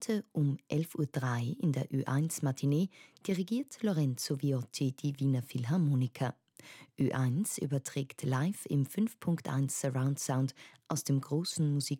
Heute um 11:03 Uhr in der Ö1 Matinee dirigiert Lorenzo Viotti die Wiener Philharmoniker. Ö1 überträgt live im 5.1 Surround Sound aus dem großen Musik